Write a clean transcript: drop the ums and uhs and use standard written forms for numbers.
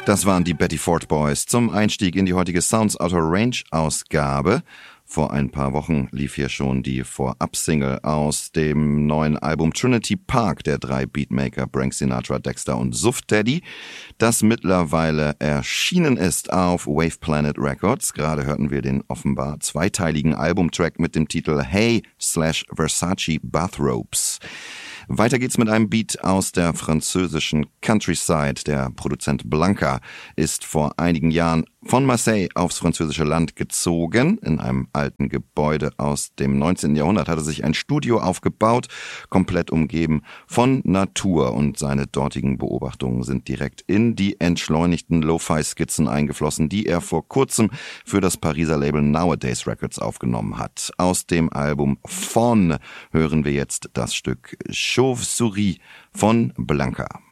Das waren die Betty Ford Boys zum Einstieg in die heutige Sounds Out of Range Ausgabe. Vor ein paar Wochen lief hier schon die Vorab-Single aus dem neuen Album Trinity Park der 3 Beatmaker Frank Sinatra, Dexter und Suff Daddy, das mittlerweile erschienen ist auf Wave Planet Records. Gerade hörten wir den offenbar zweiteiligen Albumtrack mit dem Titel Hey/Versace Bathrobes. Weiter geht's mit einem Beat aus der französischen Countryside. Der Produzent Blanca ist vor einigen Jahren von Marseille aufs französische Land gezogen. In einem alten Gebäude aus dem 19. Jahrhundert hat er sich ein Studio aufgebaut, komplett umgeben von Natur. Und seine dortigen Beobachtungen sind direkt in die entschleunigten Lo-Fi-Skizzen eingeflossen, die er vor kurzem für das Pariser Label Nowadays Records aufgenommen hat. Aus dem Album Faune hören wir jetzt das Stück Chauve-Souris von Blanca.